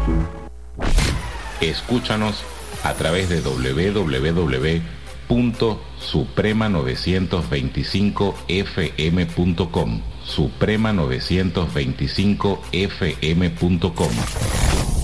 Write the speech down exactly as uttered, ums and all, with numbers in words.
Escúchanos a través de doble u doble u doble u punto suprema novecientos veinticinco f m punto com, suprema novecientos veinticinco f m punto com.